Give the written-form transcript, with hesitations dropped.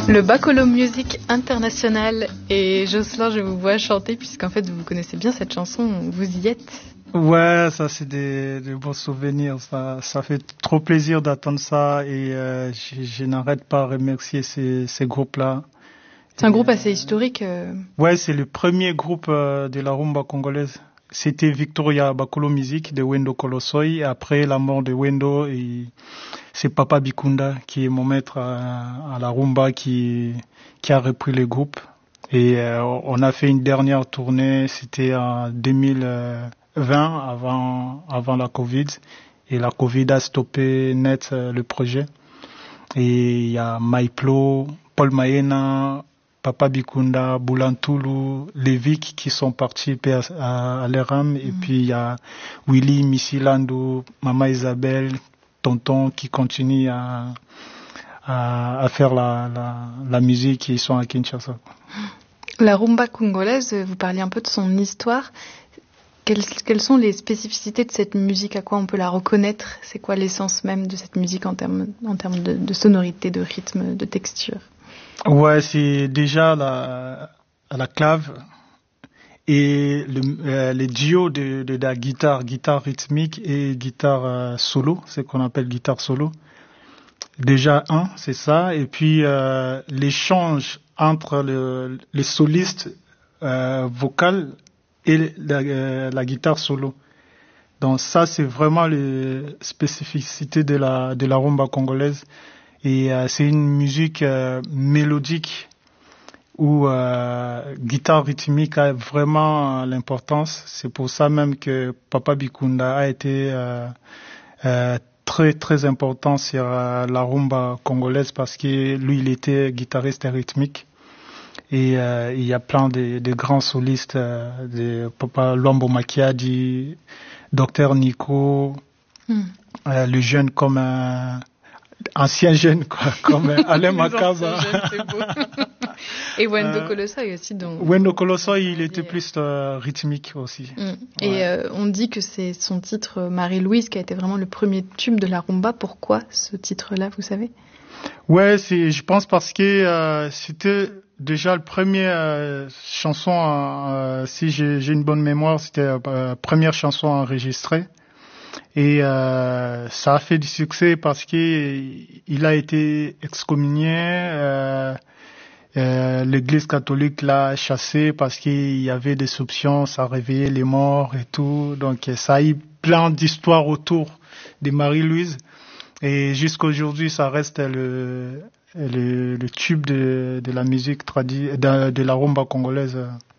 Le Bacolo Music International. Et Jocelyn, je vous vois chanter puisqu'en fait vous connaissez bien cette chanson, vous y êtes. Ouais, ça c'est des bons souvenirs. Ça fait trop plaisir d'entendre ça et je n'arrête pas de remercier ces groupes-là. C'est un groupe assez historique. Ouais, c'est le premier groupe de la rumba congolaise. C'était Victoria Bacolo Music de Wendo Kolosoi. Après la mort de Wendo, c'est Papa Bikunda qui est mon maître à la rumba qui a repris le groupe. Et on a fait une dernière tournée, c'était en 2020 avant la Covid. Et la Covid a stoppé net le projet. Et il y a Maiplo, Paul Maena, Papa Bikunda, Boulantulu, Lévic qui sont partis à l'ERAM. Et puis il y a Willy, Missilando, Mama Isabelle, Tonton qui continuent à faire la musique et ils sont à Kinshasa. La rumba congolaise, vous parliez un peu de son histoire. Quelles sont les spécificités de cette musique? À quoi on peut la reconnaître? C'est quoi l'essence même de cette musique en termes de sonorité, de rythme, de texture? Ouais, c'est déjà la clave et les duos de la guitare rythmique et guitare solo, c'est qu'on appelle guitare solo. Déjà c'est ça. Et puis l'échange entre les solistes vocales et la guitare solo. Donc ça, c'est vraiment les spécificités de la rumba congolaise. Et c'est une musique mélodique où guitare rythmique a vraiment l'importance. C'est pour ça même que Papa Bikunda a été très très important sur la rumba congolaise parce que lui, il était guitariste rythmique. Et il y a plein de grands solistes, de Papa Luambo Makiadi, Docteur Nico, le jeune comme ancien jeune comme Alain Makaba. Et Wendo Kolosoi aussi. Wendo Kolosoi, il était plus rythmique aussi. Et on dit que c'est son titre Marie-Louise qui a été vraiment le premier tube de la rumba. Pourquoi ce titre-là, vous savez? Ouais, je pense parce que c'était déjà la première chanson, si j'ai une bonne mémoire, c'était la première chanson enregistrée. Et ça a fait du succès parce qu'il a été excommunié. L'Église catholique l'a chassé parce qu'il y avait des soupçons, ça réveillait les morts et tout. Donc ça a eu plein d'histoires autour de Marie-Louise. Et jusqu'à aujourd'hui, ça reste le tube de la musique de la rumba congolaise.